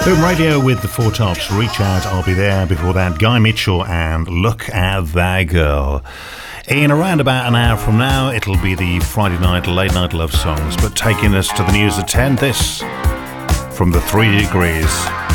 Boom Radio with the Four Tops. Reach out, I'll be there. Before that, Guy Mitchell and Look at That Girl. In around about an hour from now, it'll be the Friday night late night love songs. But taking us to the news at 10, this from the 3 Degrees.